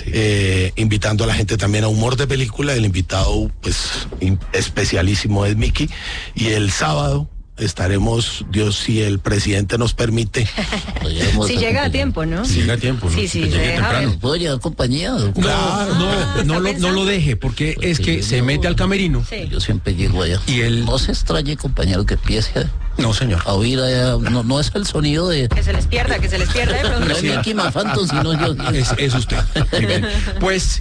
eh, invitando a la gente también a Humor de Película. El invitado, pues, in- especialísimo es Miki. Y el sábado estaremos, Dios, si el presidente nos permite. Si llega a tiempo, ¿no? Si llega a tiempo, ¿no? Sí, sí, Que llegue deja temprano. ver. ¿Puedo llevar compañía? Claro, no, no lo, no lo deje, porque es que se mete al camerino Sí. Yo siempre llego allá. y él... No se extrañe, compañero, que empiece a- No, señor. a oír allá. No, no es el sonido de... Que se les pierda, que se les pierda de pronto. No es Mickey McPhantom, sino yo. Es, es usted. Muy bien. Pues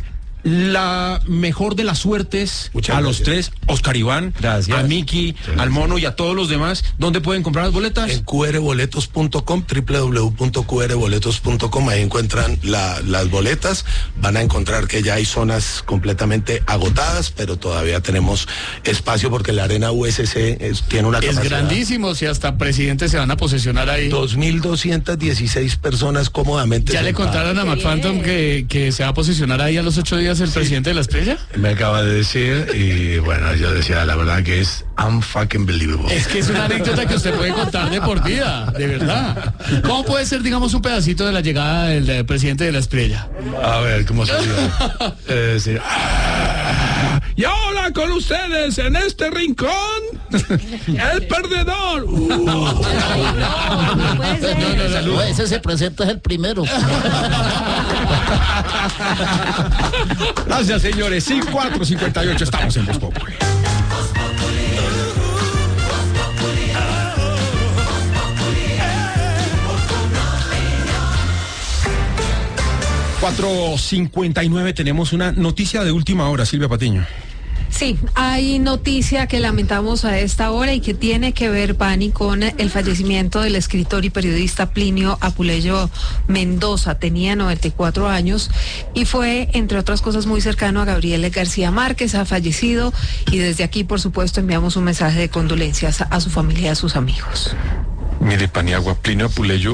la mejor de las suertes Muchas a los gracias. tres, Oscar Iván, Gracias. a Miki, al Mono y a todos los demás. ¿Dónde pueden comprar las boletas? En q r boletos punto com, doble u doble u doble u punto q r boletos punto com, ahí encuentran la- las boletas. Van a encontrar que ya hay zonas completamente agotadas, pero todavía tenemos espacio porque la Arena U S C es- tiene una Es capacidad. grandísimo, si hasta presidentes se van a posesionar ahí. dos mil doscientas dieciséis personas cómodamente. ¿Ya le sentadas. contaron a Qué McPhantom que, que se va a posicionar ahí a los ocho días el presidente de la estrella? Me acaba de decir, y bueno, yo decía, la verdad que es unfucking believable. Es que es una anécdota que usted puede contar de por vida, de verdad. ¿Cómo puede ser, digamos, un pedacito de la llegada del, eh, presidente de la estrella? A ver, ¿cómo se dice? Eh, sí. Y ahora con ustedes en este rincón, el perdedor. Uh. No, no puede ser. No, ese se presenta es el primero. Gracias, señores. cinco cuatro cincuenta y ocho, estamos en Voz Populi. cuatro cincuenta y nueve, tenemos una noticia de última hora, Silvia Patiño. Sí, hay noticia que lamentamos a esta hora y que tiene que ver, Pani, con el fallecimiento del escritor y periodista Plinio Apuleyo Mendoza. Tenía noventa y cuatro años y fue, entre otras cosas, muy cercano a Gabriel García Márquez. Ha fallecido y desde aquí, por supuesto, enviamos un mensaje de condolencias a, a su familia y a sus amigos. Mire, Paniagua, Plinio Apuleyo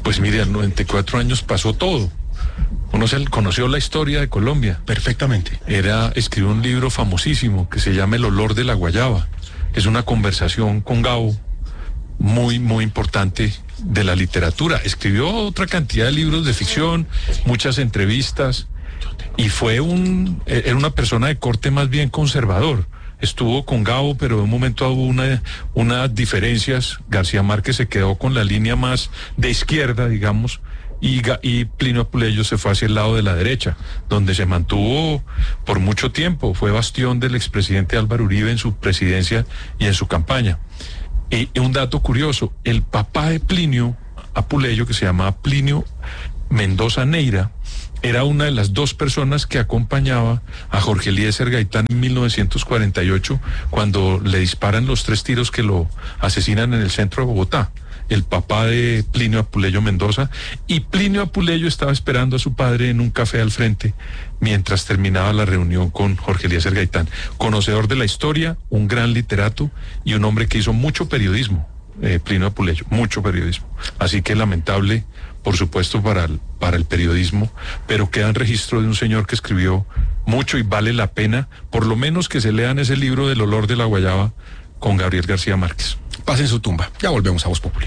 Pues mire, a los noventa y cuatro años pasó todo. Uno se conoció la historia de Colombia. Perfectamente. Era, escribió un libro famosísimo que se llama El olor de la guayaba. Es una conversación con Gabo muy, muy importante de la literatura. Escribió otra cantidad de libros de ficción, muchas entrevistas, y fue un, era una persona de corte más bien conservador. Estuvo con Gabo, pero de un momento hubo una, unas diferencias. García Márquez se quedó con la línea más de izquierda, digamos, y, y Plinio Apuleyo se fue hacia el lado de la derecha, donde se mantuvo por mucho tiempo. Fue bastión del expresidente Álvaro Uribe en su presidencia y en su campaña. Y, y un dato curioso, el papá de Plinio Apuleyo, que se llamaba Plinio Mendoza Neira, era una de las dos personas que acompañaba a Jorge Eliezer Gaitán en mil novecientos cuarenta y ocho, cuando le disparan los tres tiros que lo asesinan en el centro de Bogotá. El papá de Plinio Apuleyo Mendoza, y Plinio Apuleyo estaba esperando a su padre en un café al frente mientras terminaba la reunión con Jorge Eliezer Gaitán. Conocedor de la historia, un gran literato y un hombre que hizo mucho periodismo, eh, Plinio Apuleyo, mucho periodismo. Así que lamentable, por supuesto, para el, para el periodismo, pero queda en registro de un señor que escribió mucho y vale la pena, por lo menos que se lean ese libro del olor de la guayaba con Gabriel García Márquez. Pasen su tumba. Ya volvemos a Voz Populi.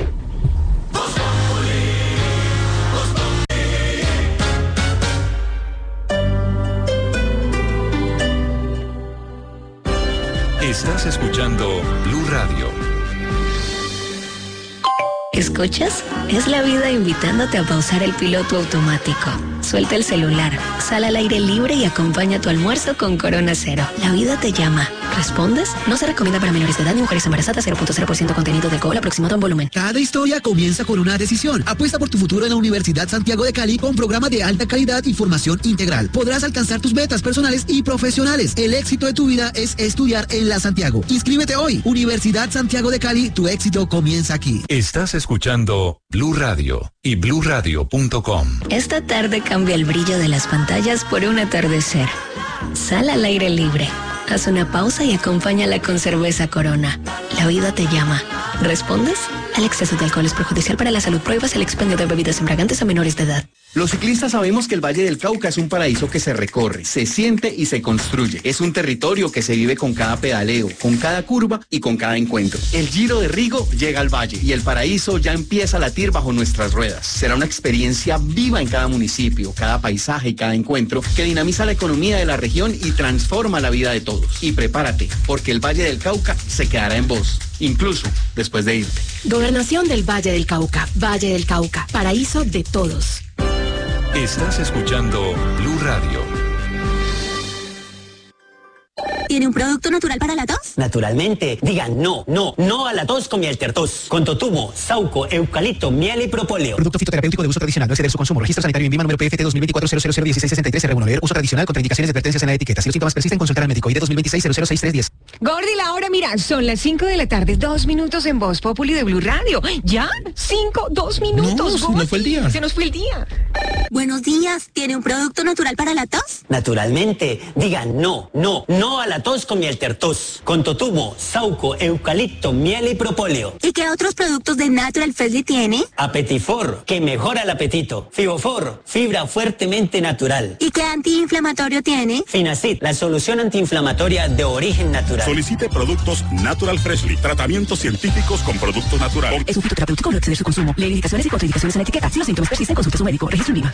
Estás escuchando Blue Radio. ¿Escuchas? Es la vida invitándote a pausar el piloto automático. Suelta el celular, sal al aire libre y acompaña tu almuerzo con Corona Cero. La vida te llama. ¿Respondes? No se recomienda para menores de edad ni mujeres embarazadas. Cero punto cero por ciento contenido de alcohol aproximado en volumen. Cada historia comienza con una decisión. Apuesta por tu futuro en la Universidad Santiago de Cali con programa de alta calidad y formación integral. Podrás alcanzar tus metas personales y profesionales. El éxito de tu vida es estudiar en la Santiago. Inscríbete hoy. Universidad Santiago de Cali, tu éxito comienza aquí. Estás escuchando Blue Radio y blue radio punto com. Esta tarde cambia el brillo de las pantallas por un atardecer. Sal al aire libre. Haz una pausa y acompáñala con cerveza Corona. La vida te llama. ¿Respondes? El exceso de alcohol es perjudicial para la salud. Prohíbas el expendio de bebidas embriagantes a menores de edad. Los ciclistas sabemos que el Valle del Cauca es un paraíso que se recorre, se siente y se construye. Es un territorio que se vive con cada pedaleo, con cada curva y con cada encuentro. El Giro de Rigo llega al valle y el paraíso ya empieza a latir bajo nuestras ruedas. Será una experiencia viva en cada municipio, cada paisaje y cada encuentro que dinamiza la economía de la región y transforma la vida de todos. Y prepárate, porque el Valle del Cauca se quedará en vos, incluso después de irte. Gobernación del Valle del Cauca. Valle del Cauca, paraíso de todos. Estás escuchando Blue Radio. ¿Tiene un producto natural para la tos? Naturalmente. Digan no, no, no a la tos con Mieltertos. Con totumo, sauco, eucalipto, miel y propóleo. Producto fitoterapéutico de uso tradicional. No exceder su consumo. Registro sanitario en Vima número P F T dos mil veinticuatro cero cero cero dieciséis sesenta y tres R uno. Leer uso tradicional con indicaciones y advertencias en la etiqueta. Si los síntomas persisten, consultar al médico. I D dos mil veintiséis cero cero seis tres diez. Gordi, la hora, mira, son las cinco de la tarde, dos minutos en Voz Populi de Blue Radio. ¿Ya? Cinco, dos minutos. No, se nos fue el día. Se nos fue el día. Buenos días. ¿Tiene un producto natural para la tos? Naturalmente. Digan no, no, no a la tos con Mieltertos. Con totumo, sauco, eucalipto, miel y propóleo. ¿Y qué otros productos de Natural Freshly tiene? Apetifor, que mejora el apetito. Fibofor, fibra fuertemente natural. ¿Y qué antiinflamatorio tiene? Finacid, la solución antiinflamatoria de origen natural. Solicite productos Natural Freshly, tratamientos científicos con productos naturales. Es un fitoterapéutico, no exceder su consumo. Lee indicaciones y contraindicaciones en la etiqueta. Si los síntomas persisten, consulte a su médico. Registro en Vima.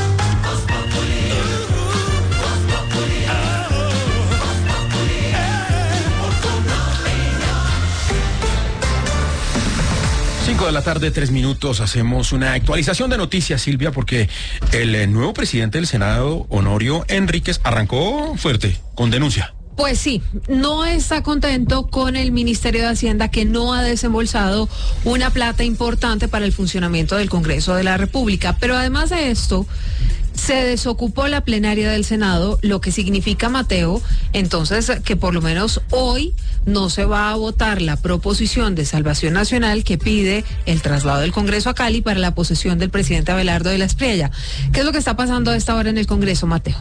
cinco de la tarde, tres minutos. Hacemos una actualización de noticias, Silvia, porque el eh, nuevo presidente del Senado, Honorio Enríquez, arrancó fuerte, con denuncia. Pues sí, no está contento con el Ministerio de Hacienda, que no ha desembolsado una plata importante para el funcionamiento del Congreso de la República. Pero además de esto, se desocupó la plenaria del Senado, lo que significa, Mateo, entonces que por lo menos hoy no se va a votar la proposición de Salvación Nacional que pide el traslado del Congreso a Cali para la posesión del presidente Abelardo de la Espriella. ¿Qué es lo que está pasando a esta hora en el Congreso, Mateo?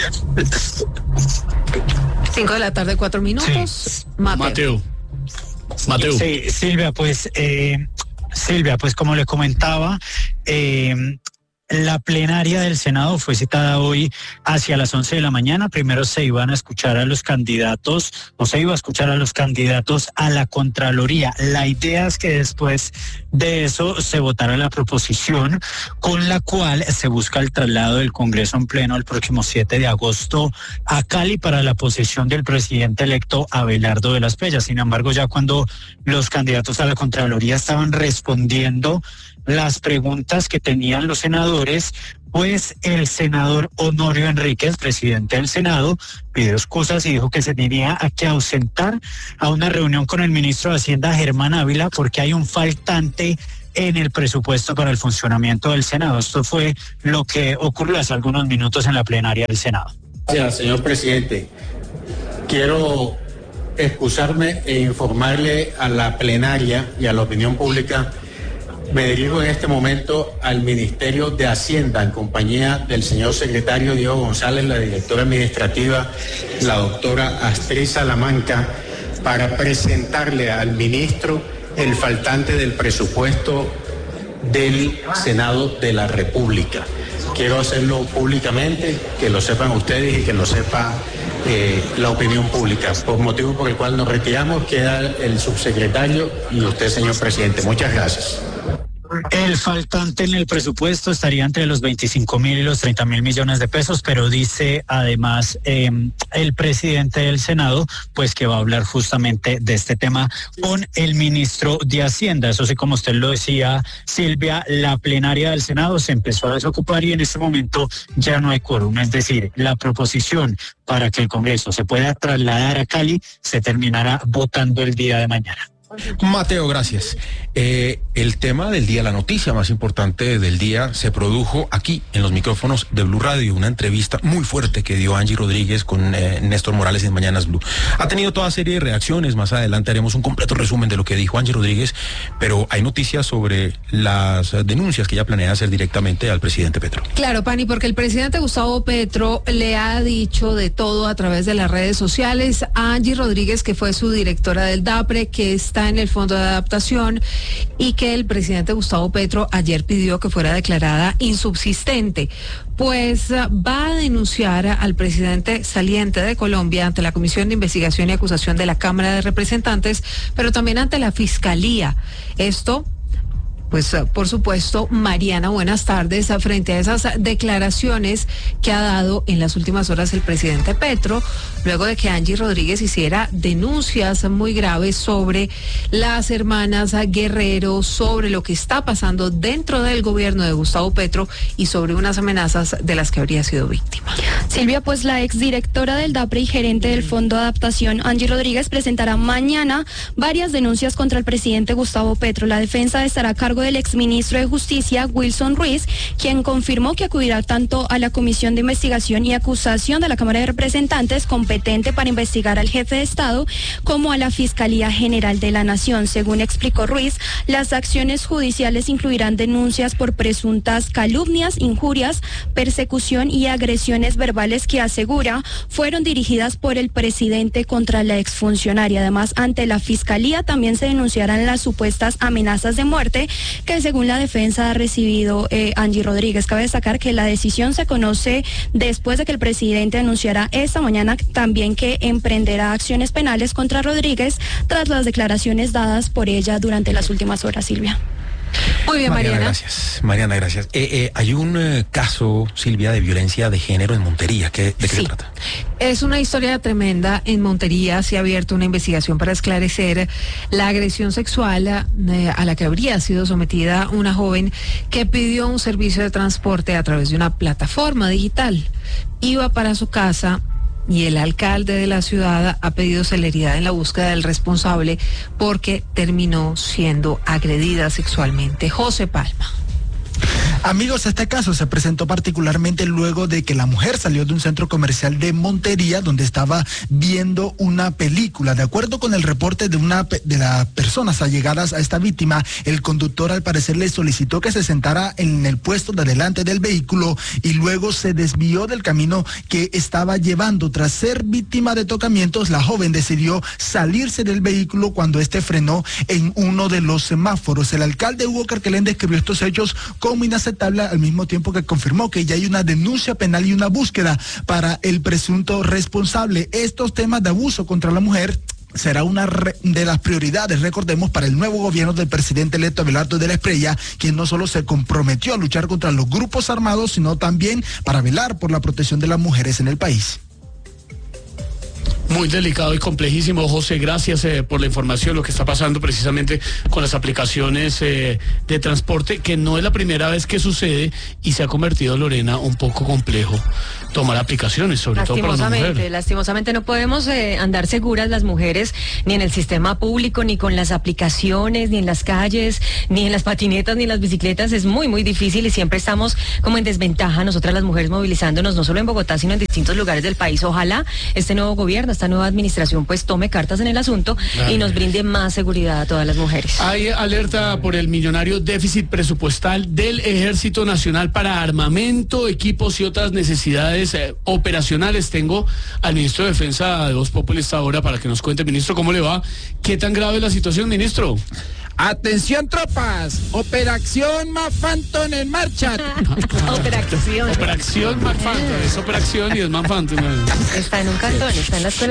Cinco de la tarde, cuatro minutos. Sí. Mateo. Mateo. Mateo. Sí, Silvia, pues, eh, Silvia, pues como le comentaba, eh, la plenaria del Senado fue citada hoy hacia las once de la mañana. Primero se iban a escuchar a los candidatos, o se iba a escuchar a los candidatos a la Contraloría. La idea es que después de eso se votara la proposición con la cual se busca el traslado del Congreso en pleno el próximo siete de agosto a Cali para la posesión del presidente electo Abelardo de las Pellas. Sin embargo, ya cuando los candidatos a la Contraloría estaban respondiendo las preguntas que tenían los senadores, pues el senador Honorio Enríquez, presidente del Senado, pidió excusas y dijo que se tenía que ausentar a una reunión con el ministro de Hacienda, Germán Ávila, porque hay un faltante en el presupuesto para el funcionamiento del Senado. Esto fue lo que ocurrió hace algunos minutos en la plenaria del Senado. Gracias, señor presidente. Quiero excusarme e informarle a la plenaria y a la opinión pública. Me dirijo en este momento al Ministerio de Hacienda en compañía del señor secretario Diego González, la directora administrativa, la doctora Astrid Salamanca, para presentarle al ministro el faltante del presupuesto del Senado de la República. Quiero hacerlo públicamente, que lo sepan ustedes y que lo sepa eh, la opinión pública. Por motivo por el cual nos retiramos, queda el subsecretario y usted, señor presidente. Muchas gracias. El faltante en el presupuesto estaría entre los veinticinco mil y los treinta mil millones de pesos, pero dice además eh, el presidente del Senado, pues que va a hablar justamente de este tema con el ministro de Hacienda. Eso sí, como usted lo decía, Silvia, la plenaria del Senado se empezó a desocupar y en este momento ya no hay quórum. Es decir, la proposición para que el Congreso se pueda trasladar a Cali se terminará votando el día de mañana. Mateo, gracias. Eh, el tema del día, la noticia más importante del día, se produjo aquí en los micrófonos de Blue Radio, una entrevista muy fuerte que dio Angie Rodríguez con eh, Néstor Morales en Mañanas Blue. Ha tenido toda serie de reacciones, más adelante haremos un completo resumen de lo que dijo Angie Rodríguez, pero hay noticias sobre las denuncias que ella planea hacer directamente al presidente Petro. Claro, Pani, porque el presidente Gustavo Petro le ha dicho de todo a través de las redes sociales a Angie Rodríguez, que fue su directora del DAPRE, que está en el Fondo de Adaptación, y que el presidente Gustavo Petro ayer pidió que fuera declarada insubsistente. Pues va a denunciar al presidente saliente de Colombia ante la Comisión de Investigación y Acusación de la Cámara de Representantes, pero también ante la Fiscalía. Esto, pues por supuesto, Mariana, buenas tardes. Frente a esas declaraciones que ha dado en las últimas horas el presidente Petro, luego de que Angie Rodríguez hiciera denuncias muy graves sobre las hermanas Guerrero, sobre lo que está pasando dentro del gobierno de Gustavo Petro y sobre unas amenazas de las que habría sido víctima. Silvia, pues la exdirectora del DAPRE y gerente del Fondo de Adaptación, Angie Rodríguez, presentará mañana varias denuncias contra el presidente Gustavo Petro. La defensa estará a cargo del exministro de Justicia, Wilson Ruiz, quien confirmó que acudirá tanto a la Comisión de Investigación y Acusación de la Cámara de Representantes, competente para investigar al jefe de Estado, como a la Fiscalía General de la Nación. Según explicó Ruiz, las acciones judiciales incluirán denuncias por presuntas calumnias, injurias, persecución y agresiones verbales que asegura fueron dirigidas por el presidente contra la exfuncionaria. Además, ante la Fiscalía también se denunciarán las supuestas amenazas de muerte que según la defensa ha recibido eh, Angie Rodríguez. Cabe destacar que la decisión se conoce después de que el presidente anunciara esta mañana también que emprenderá acciones penales contra Rodríguez tras las declaraciones dadas por ella durante las últimas horas, Silvia. Muy bien, Mariana. Mariana, gracias. Mariana, gracias. Eh, eh, hay un eh, caso, Silvia, de violencia de género en Montería. ¿Qué, ¿De qué sí. se trata? Es una historia tremenda. En Montería se ha abierto una investigación para esclarecer la agresión sexual eh, a la que habría sido sometida una joven que pidió un servicio de transporte a través de una plataforma digital. Iba para su casa y el alcalde de la ciudad ha pedido celeridad en la búsqueda del responsable porque terminó siendo agredida sexualmente. José Palma. Amigos, este caso se presentó particularmente luego de que la mujer salió de un centro comercial de Montería donde estaba viendo una película. De acuerdo con el reporte de una de las personas allegadas a esta víctima, el conductor al parecer le solicitó que se sentara en el puesto de delante del vehículo y luego se desvió del camino que estaba llevando. Tras ser víctima de tocamientos, la joven decidió salirse del vehículo cuando este frenó en uno de los semáforos. El alcalde Hugo Carquelén describió estos hechos como inaceptables, al mismo tiempo que confirmó que ya hay una denuncia penal y una búsqueda para el presunto responsable. Estos temas de abuso contra la mujer será una de las prioridades, recordemos, para el nuevo gobierno del presidente electo Abelardo de la Espriella, quien no solo se comprometió a luchar contra los grupos armados, sino también para velar por la protección de las mujeres en el país. Muy delicado y complejísimo, José. Gracias eh, por la información, lo que está pasando precisamente con las aplicaciones eh, de transporte, que no es la primera vez que sucede y se ha convertido, Lorena, un poco complejo tomar aplicaciones, sobre todo para la mujer. Lastimosamente no podemos eh, andar seguras las mujeres ni en el sistema público, ni con las aplicaciones, ni en las calles, ni en las patinetas, ni en las bicicletas. Es muy, muy difícil y siempre estamos como en desventaja nosotras las mujeres movilizándonos, no solo en Bogotá, sino en distintos lugares del país. Ojalá este nuevo gobierno, esta nueva administración, pues tome cartas en el asunto Dale. y nos brinde más seguridad a todas las mujeres. Hay alerta por el millonario déficit presupuestal del Ejército Nacional para armamento, equipos y otras necesidades eh, operacionales. Tengo al ministro de Defensa de Voz Populi esta hora para que nos cuente, ministro, cómo le va, qué tan grave es la situación, ministro. Atención, tropas, Operación Manfanton en marcha. Operación. Operación Manfanton, es operación y es Manfanton. Está en un cantón, está en la escuela.